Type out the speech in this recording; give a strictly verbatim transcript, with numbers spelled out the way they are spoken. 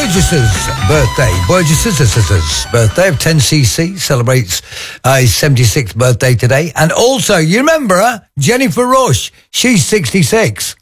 Burgess's birthday. Burgess's birthday of ten C C celebrates uh, his seventy-sixth birthday today. And also, you remember her? Jennifer Rush. She's sixty-six.